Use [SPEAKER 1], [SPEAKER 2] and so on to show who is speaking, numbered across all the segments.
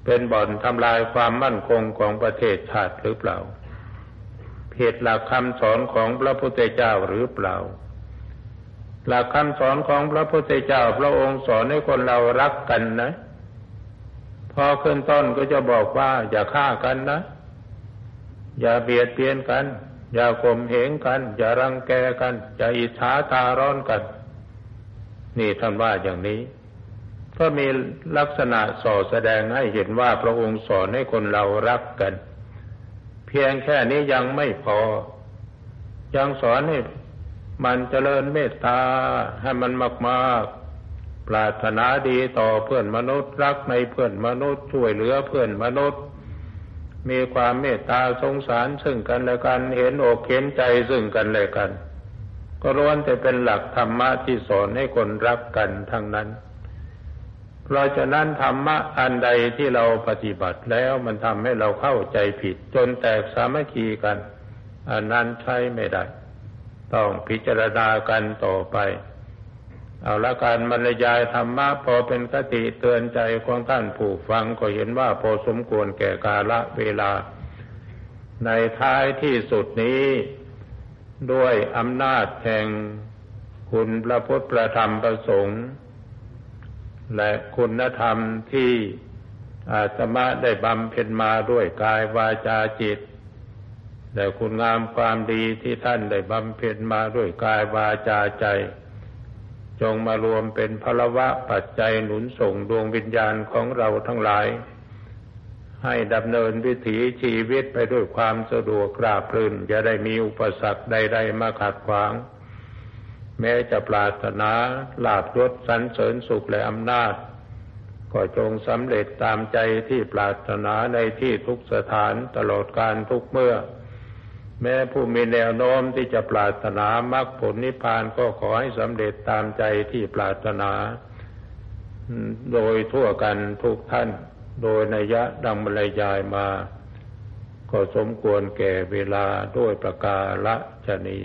[SPEAKER 1] เป็นบ่อนทำลายความมั่นคงของประเทศชาติหรือเปล่าผิดหลักคำสอนของพระพุทธเจ้าหรือเปล่าหลักคำสอนของพระพุทธเจ้าพระองค์สอนให้คนเรารักกันนะพอขึ้นต้นก็จะบอกว่าอย่าฆ่ากันนะอย่าเบียดเบียนกันอย่าข่มเหงกันอย่ารังแกกันอย่าอิจฉาตาร้อนกันนี่ท่านว่าอย่างนี้ก็มีลักษณะส่อแสดงให้เห็นว่าพระองค์สอนให้คนเรารักกันเพียงแค่นี้ยังไม่พอยังสอนให้มันเจริญเมตตาให้มันมากๆปรารถนาดีต่อเพื่อนมนุษย์รักในเพื่อนมนุษย์ช่วยเหลือเพื่อนมนุษย์มีความเมตตาสงสารซึ่งกันและกันเห็นอกเห็นใจซึ่งกันและกันก็ล้วนแต่เป็นหลักธรรมะที่สอนให้คนรักกันทั้งนั้นเพราะฉะนั้นธรรมะอันใดที่เราปฏิบัติแล้วมันทำให้เราเข้าใจผิดจนแตกสามัคคีกันอันนั้นใช้ไม่ได้ต้องพิจารณากันต่อไปเอาละการบรรยายธรรมะพอเป็นคติเตือนใจของท่านผู้ฟังก็เห็นว่าพอสมควรแก่กาลเวลาในท้ายที่สุดนี้ด้วยอำนาจแห่งคุณพระพุทธพระธรรมพระสงฆ์และคุณธรรมที่อาตมาได้บำเพ็ญมาด้วยกายวาจาจิตและคุณงามความดีที่ท่านได้บำเพ็ญมาด้วยกายวาจาใจจงมารวมเป็นพลวะปัจจัยหนุนส่งดวงวิญญาณของเราทั้งหลายให้ดำเนินวิถีชีวิตไปด้วยความสะดวกราบรื่นอย่าได้มีอุปสรรคใดๆมาขัดขวางแม้จะปรารถนาลาภยศสรรเสริญสุขและอำนาจก็จงสำเร็จตามใจที่ปรารถนาในที่ทุกสถานตลอดกาลทุกเมื่อแม้ผู้มีแนวโน้มที่จะปรารถนามรรคผลนิพพานก็ขอให้สำเร็จตามใจที่ปรารถนาโดยทั่วกันทุกท่านโดยนัยยะดังบรรยายมาก็สมควรแก่เวลาด้วยประกาศนี้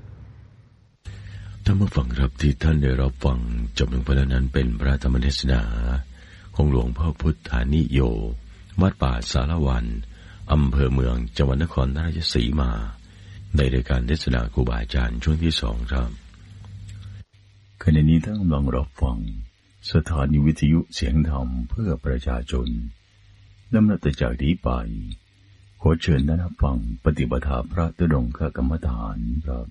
[SPEAKER 2] ท่านผู้ฟังครับที่ท่านได้รับฟังจบลงไปแล้วนั้นเป็นพระธรรมเทศนาของหลวงพ่อพุทธานิโยวัดป่าสารวันอำเภอเมืองจังหวัดนครราชสีมาในรายการเทศนาครูบาอาจารย์ช่วงที่2ครับขณะนี้ท่านกำลังรับฟังสถานีวิทยุเสียงธรรมเพื่อประชาชนลำดับจากนี้ไปขอเชิญท่านรับฟังปฏิบัติพระธุดงคกรรมฐานครับ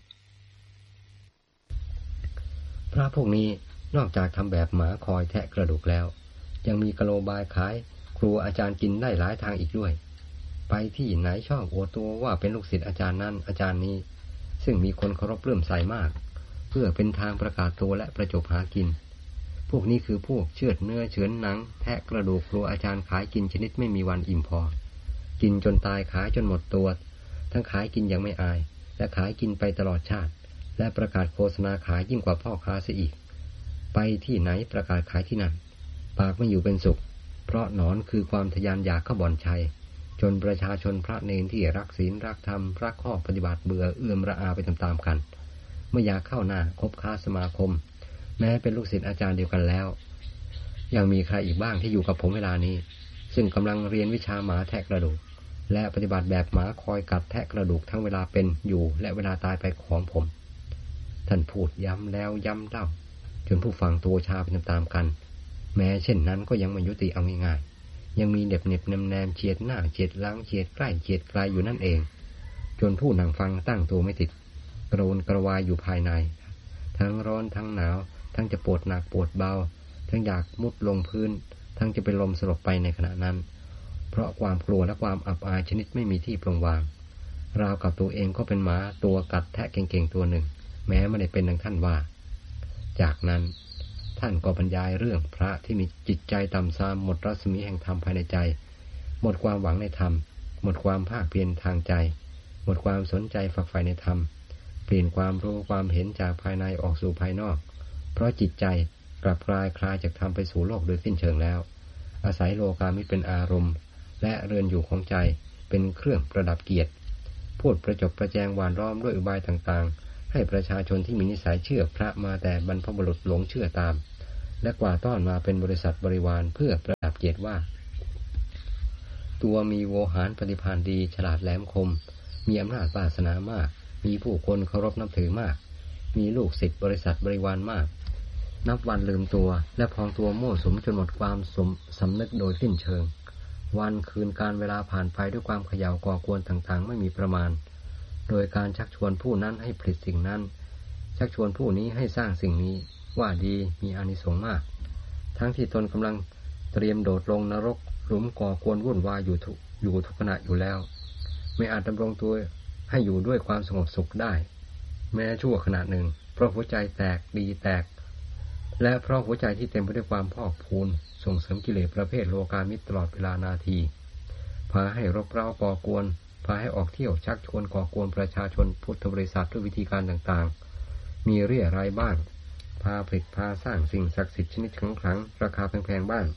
[SPEAKER 3] พระพวกนี้นอกจากทำแบบหมาคอยแทะกระดูกแล้วยังมีกะโลบายขายครูอาจารย์กินได้หลายทางอีกด้วยไปที่ไหนชอบอวดตัวว่าเป็นลูกศิษย์อาจารย์นั้นอาจารย์นี้ซึ่งมีคนเคารพเลื่อมใสมากเพื่อเป็นทางประกาศตัวและประจบหากินพวกนี้คือพวกเชือดเนื้อเฉือนหนังแทะกระดูกครูอาจารย์ขายกินชนิดไม่มีวันอิ่มพอกินจนตายขายจนหมดตัวทั้งขายกินอย่างไม่อายและขายกินไปตลอดชาติและประกาศโฆษณาขายยิ่งกว่าพ่อค้าเสียอีกไปที่ไหนประกาศขายที่นั่นปากไม่อยู่เป็นสุขเพราะหนอนคือความทะยานอยากเข้าบ่อนชัยจนประชาชนพระเนรที่รักศีลรักธรรมรักข้อปฏิบัติเบื่อเอื้อมระอาไปตามๆกันไม่อยากเข้าหน้าคบค้าสมาคมแม้เป็นลูกศิษย์อาจารย์เดียวกันแล้วยังมีใครอีกบ้างที่อยู่กับผมเวลานี้ซึ่งกำลังเรียนวิชาหมาแทะกระดูกและปฏิบัติแบบหมาคอยกัดแทะกระดูกทั้งเวลาเป็นอยู่และเวลาตายไปของผมท่านพูดย้ำแล้วย้ำเล่าจนผู้ฟังตัวชาไปตามๆกันแม้เช่นนั้นก็ยังไม่ยุติเอาง่ายๆยังมีเน็บแนมเฉียดหน้าเฉียดหลังเฉียดใกล้เฉียดไกลอยู่นั่นเองจนผู้นั่งฟังตั้งตัวไม่ติดกระวนกระวายอยู่ภายในทั้งร้อนทั้งหนาวทั้งจะปวดหนักปวดเบาทั้งอยากมุดลงพื้นทั้งจะเป็นลมสลบไปในขณะนั้นเพราะความกลัวและความอับอายชนิดไม่มีที่ปลงวางราวกับตัวเองก็เป็นหมาตัวกัดแทะเก่งๆตัวหนึ่งแม้ไม่ได้เป็นดังท่านว่าจากนั้นท่านก็บรรยายเรื่องพระที่มีจิตใจต่ำทรามหมดรัศมีแห่งธรรมภายในใจหมดความหวังในธรรมหมดความภาคเพียรทางใจหมดความสนใจฝักใฝ่ในธรรมเปลี่ยนความรู้ความเห็นจากภายในออกสู่ภายนอกเพราะจิตใจกลับคลายจากธรรมไปสู่โลกโดยสิ้นเชิงแล้วอาศัยโลกามิตรเป็นอารมณ์และเรือนอยู่ของใจเป็นเครื่องประดับเกียรติพูดประจบประแจงหวานล้อมด้วยอุบายต่างๆให้ประชาชนที่มีนิสัยเชื่อพระมาแต่บรรพบุรุษหลงเชื่อตามและกว่าต้อนมาเป็นบริษัทบริวารเพื่อประดับเกียรติว่าตัวมีโวหารปฏิภาณดีฉลาดแหลมคมมีอำนาจวาสนามากมีผู้คนเคารพนับถือมากมีลูกศิษย์บริษัทบริวารมากนับวันลืมตัวและพองตัวมั่วสุมจนหมดความสำนึกโดยสิ้นเชิงวันคืนการเวลาผ่านไปด้วยความเขย่าก่อกวนต่างๆไม่มีประมาณโดยการชักชวนผู้นั้นให้ผลิตสิ่งนั้นชักชวนผู้นี้ให้สร้างสิ่งนี้ว่าดีมีอานิสงส์มากทั้งที่ตนกำลังเตรียมโดดลงนรกหลุมก่อกวนวุ่นวายอยู่ทุกขณะอยู่แล้วไม่อาจดำรงตัวให้อยู่ด้วยความสงบสุขได้แม้ชั่วขณะหนึ่งเพราะหัวใจแตกดีแตกและเพราะหัวใจที่เต็มไปด้วยความพอกพูนส่งเสริมกิเลสประเภทโลกามิตรตลอดเวลานาทีพาให้รบเร้าก่อกวนพาให้ออกเที่ยวชักชวนก่อกวนประชาชนพุทธบริษัทด้วยวิธีการต่างๆมีเรี่ยไรบ้างพาผลิตพาสร้างสิ่งศักดิ์สิทธิ์ชนิดขลังๆราคาแพงๆบ้าง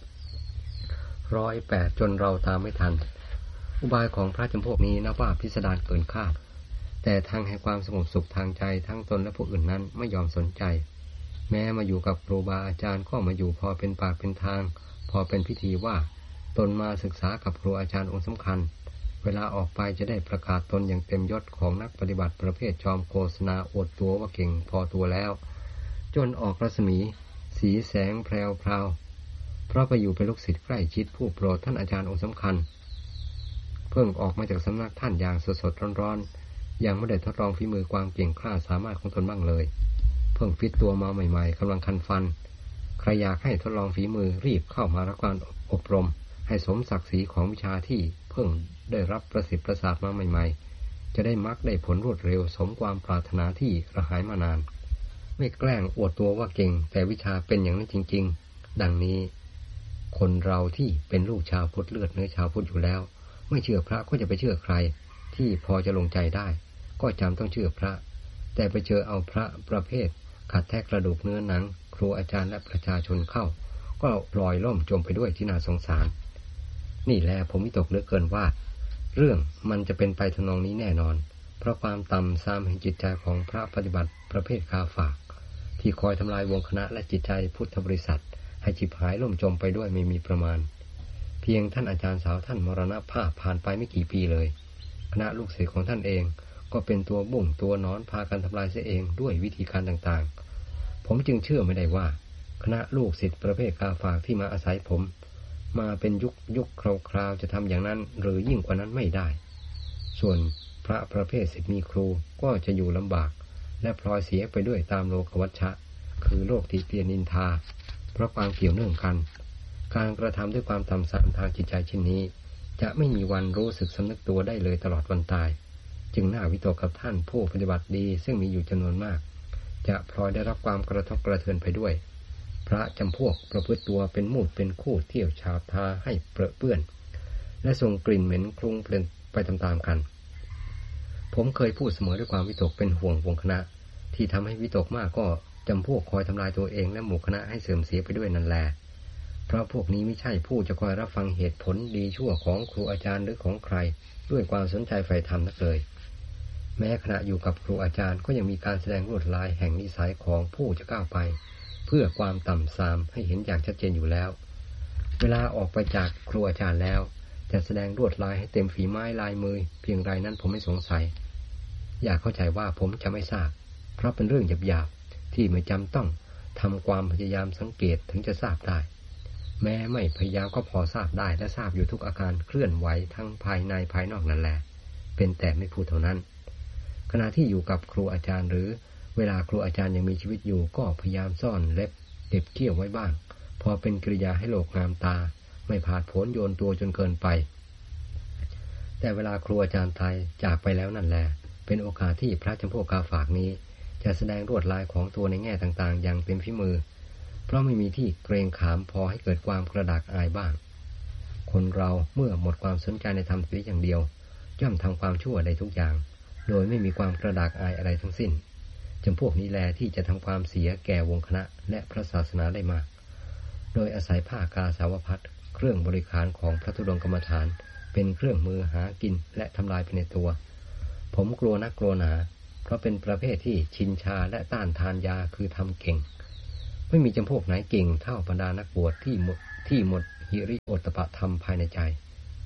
[SPEAKER 3] 108จนเราตามไม่ทันอุบายของพระจำพวกนี้นับว่าพิสดารเกินคาดแต่ทางแห่งความสงบสุขทางใจทั้งตนและผู้อื่นนั้นไม่ยอมสนใจแม้มาอยู่กับครูบาอาจารย์ก็มาอยู่พอเป็นปากเป็นทางพอเป็นพิธีว่าตนมาศึกษากับครูอาจารย์องค์สำคัญเวลาออกไปจะได้ประกาศตนอย่างเต็มยศของนักปฏิบัติประเภทจอมโฆษณาอวดตัวว่าเก่งพอตัวแล้วจนออกรัศมีสีแสงแพรวพราวเพราะไปอยู่เป็นลูกศิษย์ใกล้ชิดผู้โปรดท่านอาจารย์องค์สำคัญเพิ่งออกมาจากสำนักท่านอย่างสดๆร้อนๆยังไม่ได้ทดลองฝีมือความเก่งกล้าสามารถของตนบ้างเลยเพิ่งฟิตตัวมาใหม่ๆกำลังคันฟันใครอยากให้ทดลองฝีมือรีบเข้ามารับการอบรมให้สมศักดิ์ศรีของวิชาที่เพิ่งได้รับประสิทธิ์ประสาทมาใหม่ๆจะได้มักได้ผลรวดเร็วสมความปรารถนาที่กระหายมานานไม่แกล้งอวดตัวว่าเก่งแต่วิชาเป็นอย่างนั้นจริงๆดังนี้คนเราที่เป็นลูกชาวพุทธเลือดเนื้อชาวพุทธอยู่แล้วไม่เชื่อพระก็จะไปเชื่อใครที่พอจะลงใจได้ก็จำต้องเชื่อพระแต่ไปเจอเอาพระประเภทขัดแทะกระดูกเนื้อหนังครูอาจารย์และประชาชนเข้าก็ปล่อยล่มจมไปด้วยที่น่าสงสารนี่แหละผมวิตกเหลือเกินว่าเรื่องมันจะเป็นไปทำนองนี้แน่นอนเพราะความต่ำทรามแห่งจิตใจของพระปฏิบัติประเภทคาฝากที่คอยทำลายวงคณะและจิตใจพุทธบริษัทให้ฉิบหายล่มจมไปด้วยไม่มีประมาณเพียงท่านอาจารย์สาวท่านมรณภาพผ่านไปไม่กี่ปีเลยคณะลูกศิษย์ของท่านเองก็เป็นตัวบุ่งตัวนอนพากันทำลายเสียเองด้วยวิธีการต่างๆผมจึงเชื่อไม่ได้ว่าคณะลูกศิษย์ประเภทกาฝากที่มาอาศัยผมมาเป็นยุคคราวๆจะทำอย่างนั้นหรือยิ่งกว่านั้นไม่ได้ส่วนพระประเภทศิษย์มีครูก็จะอยู่ลำบากและพลอยเสียไปด้วยตามโลกวัฏชะคือโลกติเตียนนินทาเพราะความเกี่ยวเนื่องกันการกระทำด้วยความต่ำทรามทางจิตใจเช่นนี้จะไม่มีวันรู้สึกสำนึกตัวได้เลยตลอดวันตายจึงน่าวิตกกับท่านผู้ปฏิบัติดีซึ่งมีอยู่จำนวนมากจะพลอยได้รับความกระทบกระเทือนไปด้วยพระจำพวกประพฤติตัวเป็นมูดเป็นคู่เที่ยวฉาบทาให้เปรอะเปื้อนและส่งกลิ่นเหม็นคลุ้งเพลินไปตามๆกันผมเคยพูดเสมอด้วยความวิตกเป็นห่วงวงคณะที่ทำให้วิตกมากก็จำพวกคอยทำลายตัวเองและหมู่คณะให้เสื่อมเสียไปด้วยนั่นแหละเพราะพวกนี้ไม่ใช่ผู้จะคอยรับฟังเหตุผลดีชั่วของครูอาจารย์หรือของใครด้วยความสนใจใฝ่ธรรมนักเลยแม้ขณะอยู่กับครูอาจารย์ก็ยังมีการแสดงลวดลายแห่งนิสัยของผู้จะก้าวไปเพื่อความต่ำทรามให้เห็นอย่างชัดเจนอยู่แล้วเวลาออกไปจากครูอาจารย์แล้วจะแสดงลวดลายให้เต็มฝีไม้ลายมือเพียงไรนั้นผมไม่สงสัยอยากเข้าใจว่าผมจะไม่ทราบเพราะเป็นเรื่องหยาบๆที่ไม่จำต้องทำความพยายามสังเกตถึงจะทราบได้แม้ไม่พยายามก็พอทราบได้และทราบอยู่ทุกอาการเคลื่อนไหวทั้งภายในภายนอกนั่นแหละเป็นแต่ไม่พูดเท่านั้นขณะที่อยู่กับครูอาจารย์หรือเวลาครูอาจารย์ยังมีชีวิตอยู่ก็พยายามซ่อนเล็บเด็บเขี้ยวไว้บ้างพอเป็นกริยาให้โลกงามตาไม่ผาดโผนโยนตัวจนเกินไปแต่เวลาครูอาจารย์ตายจากไปแล้วนั่นแหละเป็นโอกาสที่พระจำพวกกาฝากนี้จะแสดงลวดลายของตัวในแง่ต่างๆอย่างเต็มฝีมือเพราะไม่มีที่เกรงขามพอให้เกิดความกระดากอายบ้างคนเราเมื่อหมดความสนใจในธรรมเพียงอย่างเดียวย่อมทำความชั่วได้ทุกอย่างโดยไม่มีความกระดากอายอะไรทั้งสิ้นจำพวกนี้แลที่จะทำความเสียแก่วงคณะและพระศาสนาได้มากโดยอาศัยผ้ากาสาวพัสเครื่องบริขารของพระธุดงค์กรรมฐานเป็นเครื่องมือหากินและทำลายไปในตัวผมกลัวนักกลัวหนาเพราะเป็นประเภทที่ชินชาและต้านทานยาคือทำเก่งไม่มีจำพวกไหนเก่งเท่าบรรดานักบวชที่หมดหิริโอตปะธรรมภายในใจ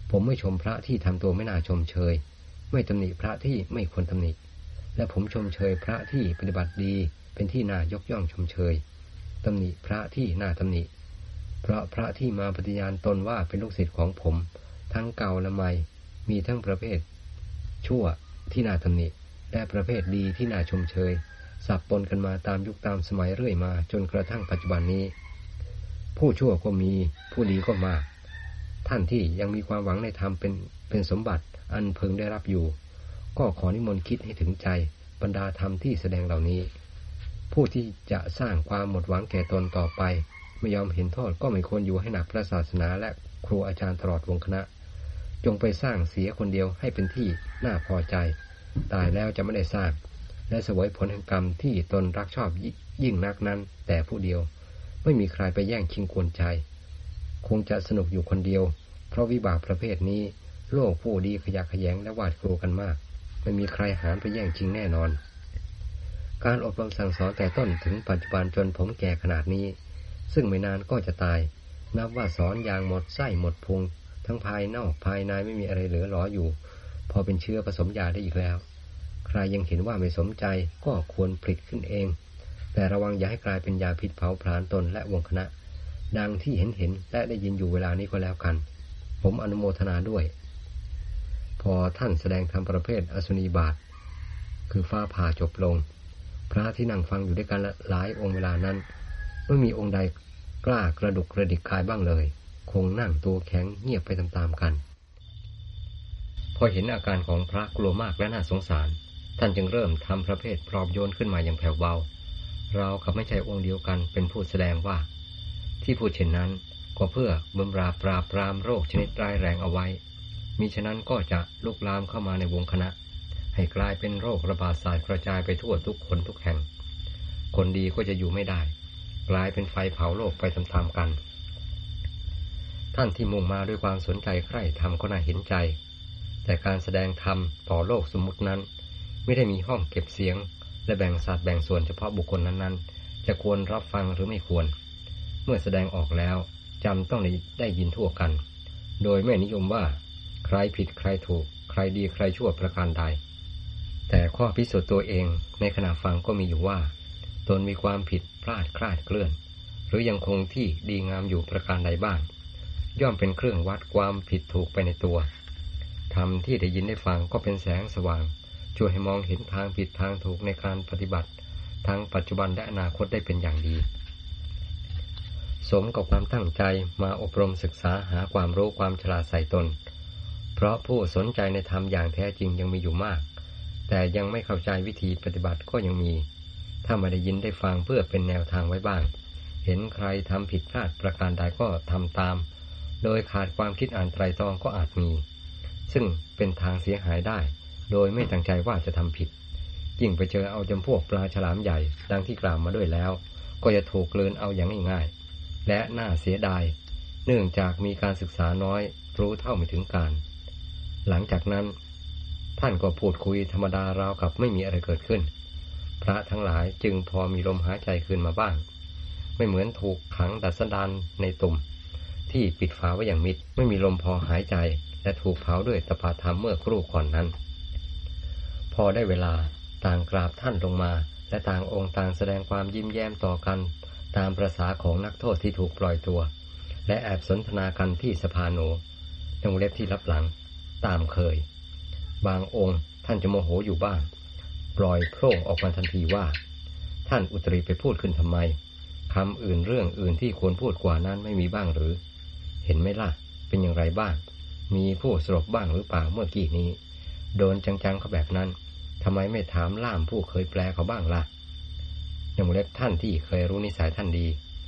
[SPEAKER 3] ผมไม่ชมพระที่ทำตัวไม่น่าชมเชยไม่ตำหนิพระที่ไม่ควรตำหนิและผมชมเชยพระที่ปฏิบัติดีเป็นที่น่ายกย่องชมเชยตำหนิพระที่น่าตำหนิเพราะพระที่มาปฏิญาณตนว่าเป็นลูกศิษย์ของผมทั้งเก่าและใหม่มีทั้งประเภทชั่วที่น่าตำหนิและประเภทดีที่น่าชมเชยสับปนกันมาตามยุคตามสมัยเรื่อยมาจนกระทั่งปัจจุบันนี้ผู้ชั่วก็มีผู้ดีก็มากท่านที่ยังมีความหวังในธรรมเป็นสมบัติอันพึงได้รับอยู่ก็ขอนิมนต์คิดให้ถึงใจบรรดาธรรมที่แสดงเหล่านี้ผู้ที่จะสร้างความหมดหวังแก่ตนต่อไปไม่ยอมเห็นโทษก็ไม่ควรอยู่ให้หนักพระศาสนาและครูอาจารย์ตลอดวงคณะจงไปสร้างเสียคนเดียวให้เป็นที่น่าพอใจตายแล้วจะไม่ได้สร้างและเสวยผลแห่งกรรมที่ตนรักชอบยิ่งนักนั้นแต่ผู้เดียวไม่มีใครไปแย่งชิงกวนใจคงจะสนุกอยู่คนเดียวเพราะวิบากประเภทนี้โลกผู้ดีขยะแขยงและหวาดกลัวกันมากไม่มีใครหาไปแย่งชิงแน่นอนการอบรมสั่งสอนแต่ต้นถึงปัจจุบันจนผมแก่ขนาดนี้ซึ่งไม่นานก็จะตายนับว่าสอนอย่างหมดไส้หมดพุงทั้งภายนอกภายในไม่มีอะไรเหลือหลออยู่พอเป็นเชื้อผสมยาได้อีกแล้วใครยังเห็นว่าไม่สมใจก็ควรผลิตขึ้นเองแต่ระวังอย่าให้กลายเป็นยาพิษเผาผลาญตนและวงคณะดังที่เห็นและได้ยินอยู่เวลานี้ก็แล้วกันผมอนุโมทนาด้วยพอท่านแสดงธรรมประเภทอสุนีบาตคือฟ้าผ่าจบลงพระที่นั่งฟังอยู่ด้วยกันหลายองค์เวลานั้นไม่มีองค์ใดกล้ากระดุกกระดิกกายบ้างเลยคงนั่งตัวแข็งเงียบไปตามๆกันพอเห็นอาการของพระกลัวมากและน่าสงสารท่านจึงเริ่มทำประเภทปลอบโยนขึ้นมาอย่างแผ่วเบาเรากับไม่ใช่องค์เดียวกันเป็นผู้แสดงว่าที่พูดเช่นนั้นก็เพื่อบำราปราบปรามโรคชนิดร้ายแรงเอาไว้มิฉะนั้นก็จะลุกลามเข้ามาในวงคณะให้กลายเป็นโรคระบาดสายกระจายไปทั่วทุกคนทุกแห่งคนดีก็จะอยู่ไม่ได้กลายเป็นไฟเผาโลกไปตามๆกันท่านที่มุ่งมาด้วยความสนใจใคร่ธรรมก็น่าเห็นใจแต่การแสดงธรรมต่อโลกสมมุตินั้นไม่ได้มีห้องเก็บเสียงและแบ่งสัดแบ่งส่วนเฉพาะบุคคลนั้นๆจะควรรับฟังหรือไม่ควรเมื่อแสดงออกแล้วจำต้องได้ยินทั่วกันโดยไม่นิยมว่าใครผิดใครถูกใครดีใครชั่วประการใดแต่ข้อพิสูจน์ตัวเองในขณะฟังก็มีอยู่ว่าตนมีความผิดพลาดคลาดเคลื่อนหรือยังคงที่ดีงามอยู่ประการใดบ้างย่อมเป็นเครื่องวัดความผิดถูกไปในตัวธรรมที่ได้ยินได้ฟังก็เป็นแสงสว่างช่วยให้มองเห็นทางผิดทางถูกในการปฏิบัติทั้งปัจจุบันและอนาคตได้เป็นอย่างดีสมกับความตั้งใจมาอบรมศึกษาหาความรู้ความฉลาดใส่ตนเพราะผู้สนใจในธรรมอย่างแท้จริงยังมีอยู่มากแต่ยังไม่เข้าใจวิธีปฏิบัติก็ยังมีถ้าไม่ได้ยินได้ฟังเพื่อเป็นแนวทางไว้บ้างเห็นใครทำผิดพลาดประการใดก็ทำตามโดยขาดความคิดอ่านไตร่ตรองก็อาจมีซึ่งเป็นทางเสียหายได้โดยไม่ตั้งใจว่าจะทำผิดยิ่งไปเจอเอาจำพวกปลาฉลามใหญ่ดังที่กล่าวมาด้วยแล้วก็จะถูกกลืนเอาอย่างง่ายๆและน่าเสียดายเนื่องจากมีการศึกษาน้อยรู้เท่าไม่ถึงการหลังจากนั้นท่านก็พูดคุยธรรมดาราวกับไม่มีอะไรเกิดขึ้นพระทั้งหลายจึงพอมีลมหายใจคืนมาบ้างไม่เหมือนถูกขังดัดสันดานในตุ่มที่ปิดฝาไว้อย่างมิดไม่มีลมพอหายใจและถูกเผาด้วยตปาธรรมเมื่อครู่ก่อนนั้นพอได้เวลาต่างกราบท่านลงมาและต่างองค์ต่างแสดงความยิ้มแย้มต่อกันตามประสาของนักโทษที่ถูกปล่อยตัวและแอบสนทนากันที่สภาโนในวงเล็บที่รับหลังตามเคยบางองค์ท่านจะโมโหอยู่บ้างปล่อยโพร่งออกมาทันทีว่าท่านอุตริไปพูดขึ้นทำไมคำอื่นเรื่องอื่นที่ควรพูดกว่านั้นไม่มีบ้างหรือเห็นไหมล่ะเป็นอย่างไรบ้างมีผู้สลบบ้างหรือเปล่าเมื่อกี้นี้โดนจังๆเขาแบบนั้นทำไมไม่ถามล่ามผู้เคยแปลเขาบ้างล่ะอย่างเล็บท่านที่เคยรู้นิสัยท่านดี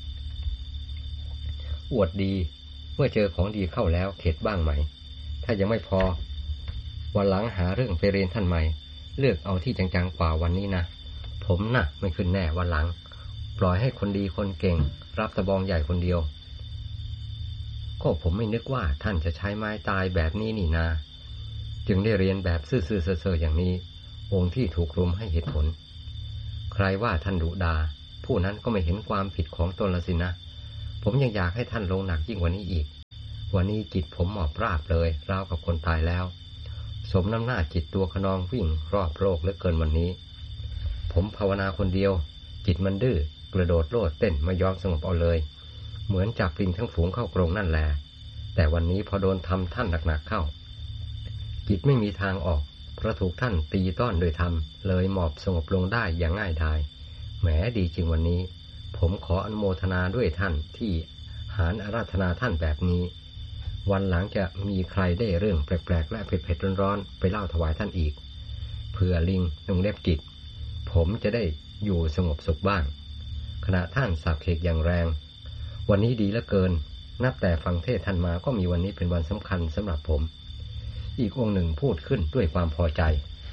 [SPEAKER 3] อวดดีเมื่อเจอของดีเข้าแล้วเข็ดบ้างไหมถ้ายังไม่พอวันหลังหาเรื่องไปเรียนท่านใหม่เลือกเอาที่จังๆกว่าวันนี้นะผมน่ะไม่ขึ้นแน่วันหลังปล่อยให้คนดีคนเก่งรับตะบองใหญ่คนเดียวก็ผมไม่นึกว่าท่านจะใช้ไม้ตายแบบนี้นี่นาจึงได้เรียนแบบซื่อๆเซ่อๆอย่างนี้องค์ที่ถูกรุมให้เหตุผลใครว่าท่านดุดาผู้นั้นก็ไม่เห็นความผิดของตนละสินะผมยังอยากให้ท่านลงหนักยิ่งกว่านี้อีกวันนี้จิตผมหมอบราบเลยราวกับคนตายแล้วสมน้ำหน้าจิตตัวขนองวิ่งรอบโลกเหลือเกินวันนี้ผมภาวนาคนเดียวจิตมันดื้อกระโดดโลดเต้นไม่ยอมสงบเอาเลยเหมือนจับลิงทั้งฝูงเข้ากรงนั่นแหละแต่วันนี้พอโดนทำท่านหนักๆเข้าจิตไม่มีทางออกเพราะถูกท่านตีต้อนโดยธรรมเลยหมอบสงบลงได้อย่างง่ายดายแหมดีจริงวันนี้ผมขออนุโมทนาด้วยท่านที่หารอาราธนาท่านแบบนี้วันหลังจะมีใครได้เรื่องแปลกๆและเผ็ดๆร้อนๆไปเล่าถวายท่านอีกเผื่อลิงนุ่งเล็บจิตผมจะได้อยู่สงบสุขบ้างขณะท่านสาบเขกอย่างแรงวันนี้ดีเหลือเกินนับแต่ฟังเทศท่านมาก็มีวันนี้เป็นวันสำคัญสำหรับผมอีกองค์หนึ่งพูดขึ้นด้วยความพอใจ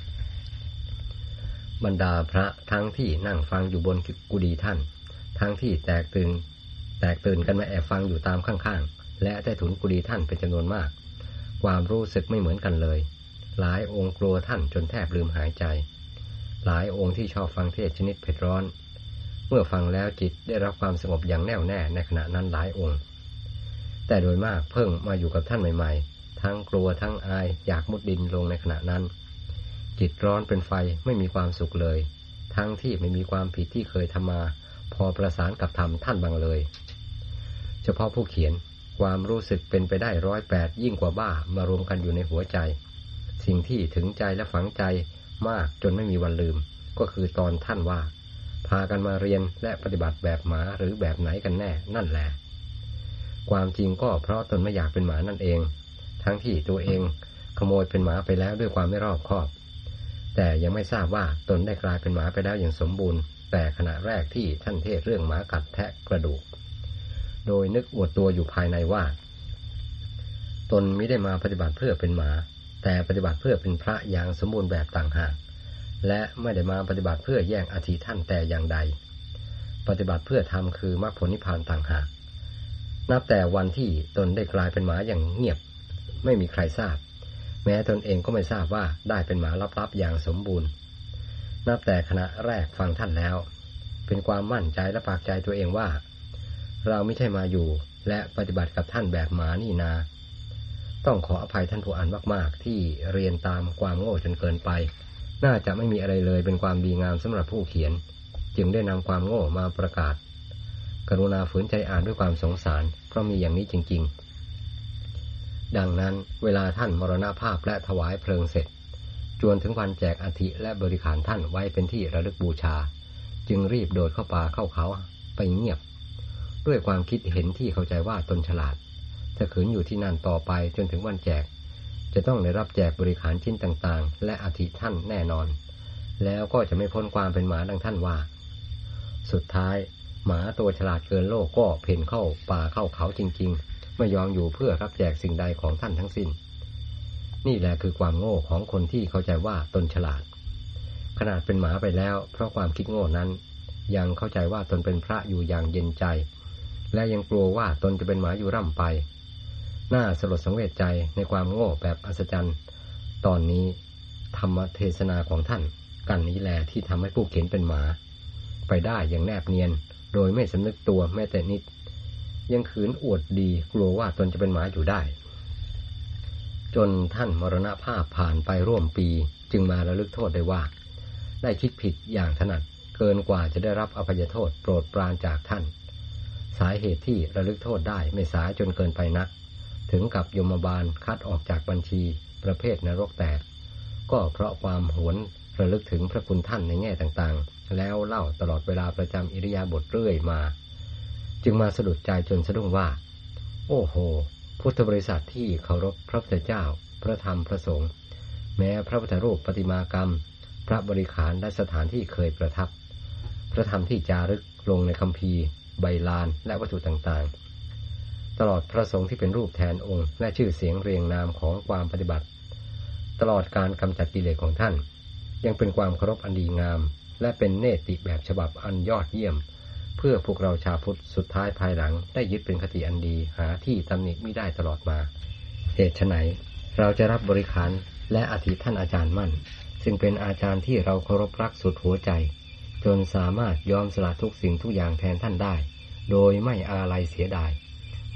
[SPEAKER 3] บรรดาพระทั้งที่นั่งฟังอยู่บนกุฏิท่านทั้งที่แตกตื่นกันมาแอบฟังอยู่ตามข้างๆและใต้ถุนกุฏิท่านเป็นจำนวนมากความรู้สึกไม่เหมือนกันเลยหลายองค์กลัวท่านจนแทบลืมหายใจหลายองค์ที่ชอบฟังเทศชนิดเผ็ดร้อนเมื่อฟังแล้วจิตได้รับความสงบอย่างแน่วแน่ในขณะนั้นหลายองค์แต่โดยมากเพิ่งมาอยู่กับท่านใหม่ๆทั้งกลัวทั้งอายอยากมุดดินลงในขณะนั้นจิตร้อนเป็นไฟไม่มีความสุขเลยทั้งที่ไม่มีความผิดที่เคยทำมาพอประสานกับธรรมท่านบังเลยเฉพาะผู้เขียนความรู้สึกเป็นไปได้108ยิ่งกว่าบ้ามารวมกันอยู่ในหัวใจสิ่งที่ถึงใจและฝังใจมากจนไม่มีวันลืมก็คือตอนท่านว่าพากันมาเรียนและปฏิบัติแบบหมาหรือแบบไหนกันแน่นั่นแหละความจริงก็เพราะตนไม่อยากเป็นหมานั่นเองทั้งที่ตัวเองขโมยเป็นหมาไปแล้วด้วยความไม่รอบคอบแต่ยังไม่ทราบว่าตนได้กลายเป็นหมาไปแล้วอย่างสมบูรณ์แต่ขณะแรกที่ท่านเทศเรื่องหมากัดแทะกระดูกโดยนึกอวดตัวอยู่ภายในว่าตนไม่ได้มาปฏิบัติเพื่อเป็นหมาแต่ปฏิบัติเพื่อเป็นพระอย่างสมบูรณ์แบบต่างหากและไม่ได้มาปฏิบัติเพื่อแย่งอธิท่านแต่อย่างใดปฏิบัติเพื่อทำคือมรรคผลนิพพานต่างหากนับแต่วันที่ตนได้กลายเป็นหมาอย่างเงียบไม่มีใครทราบแม้ตนเองก็ไม่ทราบว่าได้เป็นหมาลับๆอย่างสมบูรณ์นับแต่ขณะแรกฟังท่านแล้วเป็นความมั่นใจและปากใจตัวเองว่าเราไม่ใช่มาอยู่และปฏิบัติกับท่านแบบหมานี่นาต้องขออภัยท่านผู้อ่านมากๆที่เรียนตามความโง่จนเกินไปน่าจะไม่มีอะไรเลยเป็นความดีงามสำหรับผู้เขียนจึงได้นำความโง่มาประกาศกรุณาฝืนใจอ่านด้วยความสงสารเพราะมีอย่างนี้จริงๆดังนั้นเวลาท่านมรณภาพและถวายเพลิงเสร็จจวนถึงวันแจกอธิและบริขารท่านไว้เป็นที่ระลึกบูชาจึงรีบโดดเข้าป่าเข้าเขาไปเงียบด้วยความคิดเห็นที่เข้าใจว่าตนฉลาดถ้าขืนอยู่ที่นั่นต่อไปจนถึงวันแจกจะต้องได้รับแจกบริขารชิ้นต่างๆและอธิท่านแน่นอนแล้วก็จะไม่พ้นความเป็นหมาดังท่านว่าสุดท้ายหมาตัวฉลาดเกินโลกก็เพ่นเข้าป่าเข้าเขาจริงๆไม่ยอมอยู่เพื่อรับแจกสิ่งใดของท่านทั้งสิ้นนี่แหละคือความโง่ของคนที่เข้าใจว่าตนฉลาดขนาดเป็นหมาไปแล้วเพราะความคิดโง่นั้นยังเข้าใจว่าตนเป็นพระอยู่อย่างเย็นใจและยังกลัวว่าตนจะเป็นหมาอยู่ร่ำไปน่าสลดสังเวชใจในความโง่แบบอัศจรรย์ตอนนี้ธรรมเทศนาของท่านกันนี้แหละที่ทำให้ผู้เขียนเป็นหมาไปได้อย่างแนบเนียนโดยไม่สำนึกตัวแม้แต่นิดยังขืนอวดดีกลัวว่าตนจะเป็นหมาอยู่ได้จนท่านมรณภาพผ่านไปร่วมปีจึงมาระลึกโทษได้ว่าได้คิดผิดอย่างถนัดเกินกว่าจะได้รับอภัยโทษโปรดปรานจากท่านสาเหตุที่ระลึกโทษได้ไม่สายจนเกินไปนักถึงกับยมบาลคัดออกจากบัญชีประเภทนรกแตกก็เพราะความหวนระลึกถึงพระคุณท่านในแง่ต่างๆแล้วเล่าตลอดเวลาประจำอิริยาบถเรื่อยมาจึงมาสะดุดใจจนสะดุ้งว่าโอ้โหพุทธบริษัทที่เคารพพระพุทธเจ้าพระธรรมพระสงฆ์แม้พระพุทธรูปประติมากรรมพระบริขารและสถานที่เคยประทับพระธรรมที่จารึกลงในคัมภีร์ใบลานและวัตถุต่างๆตลอดพระสงฆ์ที่เป็นรูปแทนองค์และชื่อเสียงเรียงนามของความปฏิบัติตลอดการกำจัดกิเลสของท่านยังเป็นความเคารพอันดีงามและเป็นเนติแบบฉบับอันยอดเยี่ยมเพื่อพวกเราชาวพุทธสุดท้ายภายหลังได้ยึดเป็นคติอันดีหาที่ตำหนิไม่ได้ตลอดมาเหตุไฉนเราจะรับบริขารและอธิท่านอาจารย์มั่นซึ่งเป็นอาจารย์ที่เราเคารพรักสุดหัวใจจนสามารถยอมสละทุกสิ่งทุกอย่างแทนท่านได้โดยไม่อาลัยเสียดาย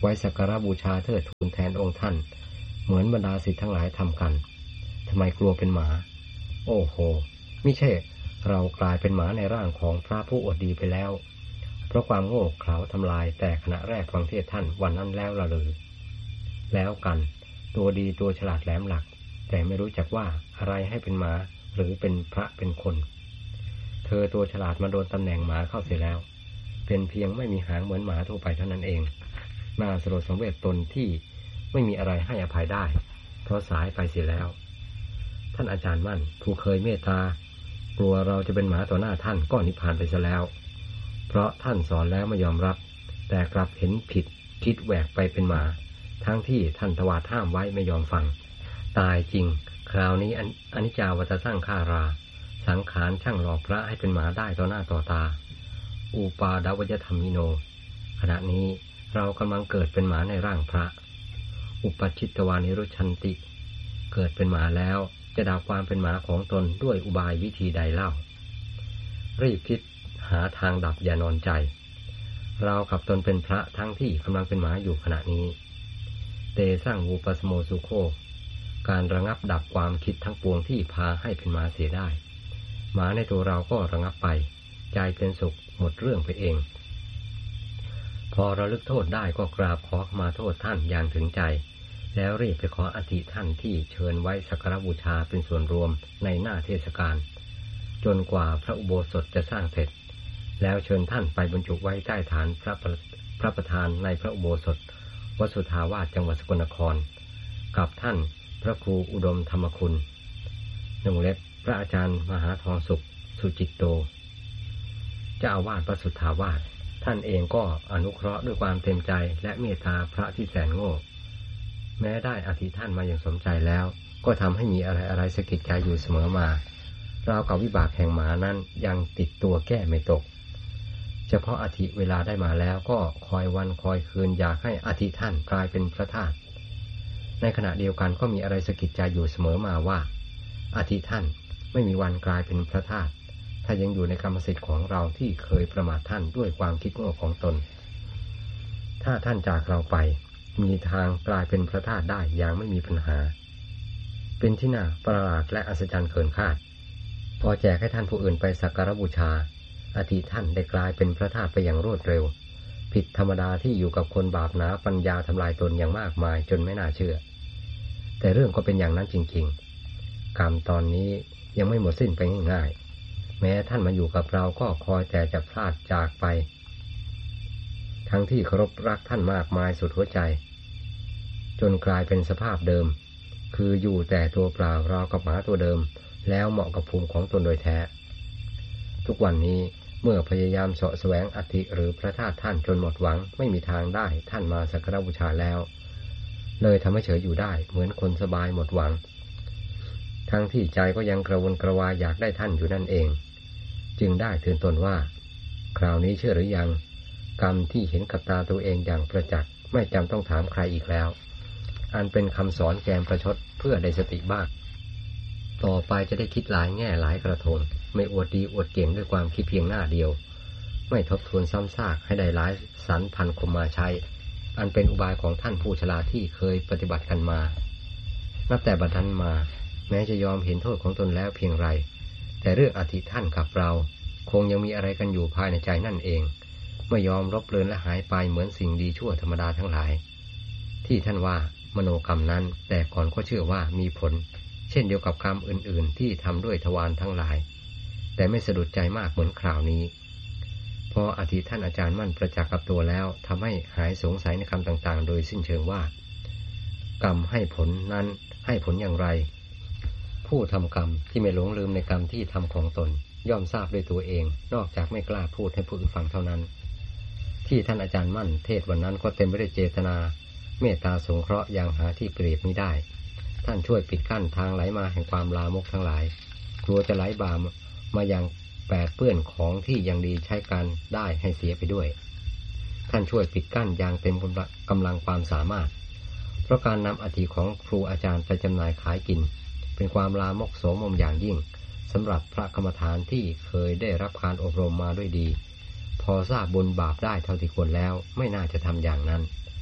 [SPEAKER 3] ไว้สักการะบูชาเทิดทูนแทนองค์ท่านเหมือนบรรดาศิษย์ทั้งหลายทำกันทำไมกลัวเป็นหมาโอ้โหไม่ใช่เรากลายเป็นหมาในร่างของพระผู้อวดดีไปแล้วเพราะความโง่เขลาทำลายแต่ขณะแรกฟังเทศท่านวันนั้นแล้วละเลยแล้วกันตัวดีตัวฉลาดแหลมหลักแต่ไม่รู้จักว่าอะไรให้เป็นหมาหรือเป็นพระเป็นคนเธอตัวฉลาดมาโดนตำแหน่งหมาเข้าเสียแล้วเป็นเพียงไม่มีหางเหมือนหมาทั่วไปเท่านั้นเองน่าสลดสังเวชตนที่ไม่มีอะไรให้อภัยได้เพราะสายไปเสียแล้วท่านอาจารย์มั่นผู้เคยเมตตากลัวเราจะเป็นหมาต่อหน้าท่านก็นิพพานไปซะแล้วเพราะท่านสอนแล้วไม่ยอมรับแต่กลับเห็นผิดคิดแหวกไปเป็นหมาทั้งที่ท่านตวาดห้ามไว้ไม่ยอมฟังตายจริงคราวนี้อนิจจาวัฏสร้างฆาราสังขารช่างหลอกพระให้เป็นหมาได้ต่อหน้าต่อตาอุปาดวยธรรมิโนขณะนี้เรากำลังเกิดเป็นหมาในร่างพระอุปชิตวานิรุชันติเกิดเป็นหมาแล้วจะดับความเป็นหมาของตนด้วยอุบายวิธีใดเล่ารีบคิดหาทางดับอย่านอนใจเรากับตนเป็นพระทั้งที่กำลังเป็นหมาอยู่ขณะนี้เตสร้างวูปสโมสุโคการระงับดับความคิดทั้งปวงที่พาให้เป็นหมาเสียได้หมาในตัวเราก็ระงับไปใจเป็นสุขหมดเรื่องไปเองพอระลึกโทษได้ก็กราบขอขมาโทษท่านอย่างถึงใจแล้วรีบไปขออธิท่านที่เชิญไว้สักการบูชาเป็นส่วนรวมในหน้าเทศกาลจนกว่าพระอุโบสถจะสร้างเสร็จแล้วเชิญท่านไปบรรจุไว้ใต้ฐานพระประธานในพระอุโบสถวัดสุทาวาสจังหวัดสกลนครกับท่านพระครูอุดมธรรมคุณวงเล็บพระอาจารย์มหาทองสุขสุจิตโตเจ้าอาวาสวัดสุทาวาสท่านเองก็อนุเคราะห์ด้วยความเต็มใจและเมตตาพระที่แสนโง่แม้ได้อธิท่านมาอย่างสมใจแล้วก็ทำให้มีอะไรสะกิดใจอยู่เสมอมาราวกับวิบากแห่งหมานั้นยังติดตัวแก้ไม่ตกเฉพาะอธิเวลาได้มาแล้วก็คอยวันคอยคืนอยากให้อธิท่านกลายเป็นพระธาตุในขณะเดียวกันก็มีอะไรสะกิดใจอยู่เสมอมาว่าอธิท่านไม่มีวันกลายเป็นพระธาตุถ้ายังอยู่ในกรรมสิทธิ์ของเราที่เคยประมาทท่านด้วยความคิดโง่ของตนถ้าท่านจากเราไปมีทางกลายเป็นพระธาตุได้อย่างไม่มีปัญหาเป็นที่น่าประหลาดและอัศจรรย์เกินคาดพอแจกให้ท่านผู้อื่นไปสักการบูชาอธิท่านได้กลายเป็นพระธาตุไปอย่างรวดเร็วผิดธรรมดาที่อยู่กับคนบาปหนาปัญญาทำลายตนอย่างมากมายจนไม่น่าเชื่อแต่เรื่องก็เป็นอย่างนั้นจริงๆกรรมตอนนี้ยังไม่หมดสิ้นไปง่ายๆแม้ท่านมาอยู่กับเราก็คอยแต่จะพลาดจากไปทั้งที่เคารพรักท่านมากมายสุดหัวใจจนกลายเป็นสภาพเดิมคืออยู่แต่ตัวเปล่าราวกับหมาตัวเดิมแล้วเหมาะกับภูมิของตนโดยแท้ทุกวันนี้เมื่อพยายามเสาะแสวงอธิหรือพระธาตุท่านจนหมดหวังไม่มีทางได้ท่านมาสักการบูชาแล้วเลยทำให้เฉยอยู่ได้เหมือนคนสบายหมดหวังทั้งที่ใจก็ยังกระวนกระวายอยากได้ท่านอยู่นั่นเองจึงได้เตือนตนว่าคราวนี้เชื่อหรือยังกรรมที่เห็นกับตาตัวเองอย่างประจักษ์ไม่จำต้องถามใครอีกแล้วอันเป็นคำสอนแกมประชดเพื่อได้สติบ้างต่อไปจะได้คิดหลายแง่หลายกระทงไม่อวดดีอวดเก่งด้วยความคิดเพียงหน้าเดียวไม่ทบทวนซ้ำซากให้ได้หลายสรรพันคมมาใช้อันเป็นอุบายของท่านผู้ฉลาดที่เคยปฏิบัติกันมานับแต่บัดนั้นมาแม้จะยอมเห็นโทษของตนแล้วเพียงไรแต่เรื่องอธิท่านกับเราคงยังมีอะไรกันอยู่ภายในใจนั่นเองไม่ยอมลบเลือนและหายไปเหมือนสิ่งดีชั่วธรรมดาทั้งหลายที่ท่านว่ามโนกรรมนั้นแต่ก่อนก็เชื่อว่ามีผลเช่นเดียวกับกรรมอื่นๆที่ทำด้วยทวารทั้งหลายแต่ไม่สะดุดใจมากเหมือนคราวนี้พออธิท่านอาจารย์มั่นประจักษ์กับตัวแล้วทำให้หายสงสัยในคำต่างๆโดยสิ้นเชิงว่ากรรมให้ผลนั้นให้ผลอย่างไรผู้ทำกรรมที่ไม่หลงลืมในกรรมที่ทำของตนย่อมทราบด้วยตัวเองนอกจากไม่กล้าพูดให้ผู้อื่นฟังเท่านั้นที่ท่านอาจารย์มั่นเทศวันนั้นก็เต็มไปด้วยเจตนาเมตตาสงเคราะห์อย่างหาที่เปรียบมิได้ท่านช่วยปิดกั้นทางไหลมาแห่งความลามกทั้งหลายกลัวจะไหลบ่ามาอย่างแปดเปื้อนของที่ยังดีใช้การได้ให้เสียไปด้วยท่านช่วยปิดกั้นอย่างเต็มกำลังความสามารถเพราะการนำอธิของครูอาจารย์ไปจำหน่ายขายกินเป็นความลามกโสมมอย่างยิ่งสำหรับพระกรรมฐานที่เคยได้รับการอบรมมาด้วยดีพอทราบบุญบาปได้เท่าที่ควรแล้วไม่น่าจะทำอย่างนั้น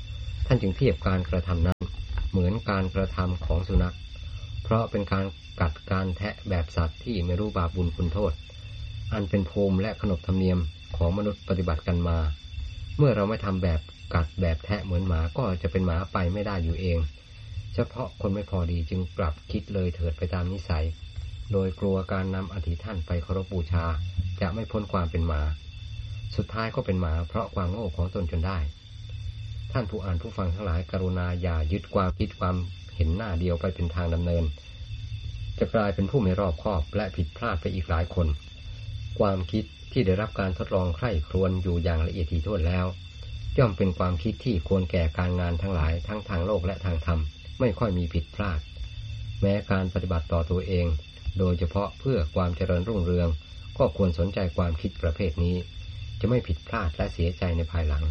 [SPEAKER 3] ท่านจึงเทียบการกระทำนั้นเหมือนการกระทำของสุนัขเพราะเป็นการกัดการแทะแบบสัตว์ที่ไม่รู้บาปบุญคุณโทษอันเป็นภูมิและขนบธรรมเนียมของมนุษย์ปฏิบัติกันมาเมื่อเราไม่ทำแบบกัดแบบแทะเหมือนหมาก็จะเป็นหมาไปไม่ได้อยู่เองเฉพาะคนไม่พอดีจึงกลับคิดเลยเถิดไปตามนิสัยโดยกลัวการนำอธิท่านไปเคารพบูชาจะไม่พ้นความเป็นหมาสุดท้ายก็เป็นหมาเพราะความโง่ของตนจนได้ท่านผู้อ่านผู้ฟังทั้งหลายกรุณาอย่ายึดความคิดความเห็นหน้าเดียวไปเป็นทางดำเนินจะกลายเป็นผู้ไม่รอบคอบและผิดพลาดไปอีกหลายคนความคิดที่ได้รับการทดลองใคร่ครวญอยู่อย่างละเอียดถี่ถ้วนแล้วย่อมเป็นความคิดที่ควรแก่การงานทั้งหลายทั้งทางโลกและทางธรรมไม่ค่อยมีผิดพลาดแม้การปฏิบัติต่อตัวเองโดยเฉพาะเพื่อความเจริญรุ่งเรืองก็ควรสนใจความคิดประเภทนี้จะไม่ผิดพลาดและเสียใจในภายหลัง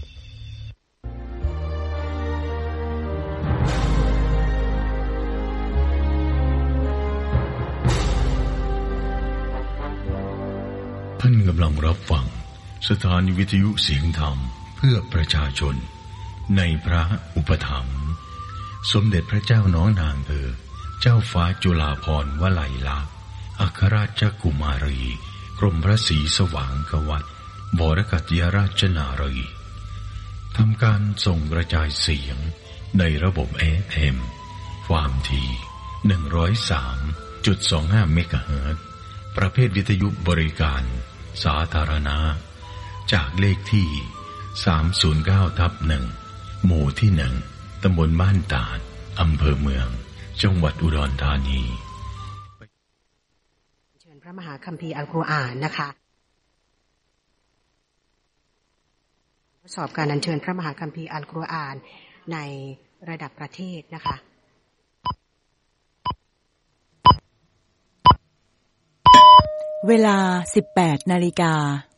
[SPEAKER 2] ท่านกำลังรับฟังสถานีวิทยุเสียงธรรมเพื่อประชาชนในพระอุปถัมภ์สมเด็จพระเจ้าน้องนางเจ้าฟ้าจุฬาภรณ์วลัยลักษณ์อัครราชกุมารีกรมพระศรีสว่างกวัตรบรกัตยราชนารีทำการส่งกระจายเสียงในระบบ FM ความถี่ 103.25 เมกะเฮิรตซ์ประเภทวิทยุบริการสาธารณะจากเลขที่ 309/1 หมู่ที่ 1 ตำบลบ้านตาดอำเภอเมืองจังหวัดอุดรธานี
[SPEAKER 4] เชิญพระมหาคัมภีร์อัลกุรอานนะคะทดสอบการอัญเชิญพระมหาคัมภีร์อัลกุรอานในระดับประเทศนะคะ
[SPEAKER 5] เวลา 18 นาฬิกา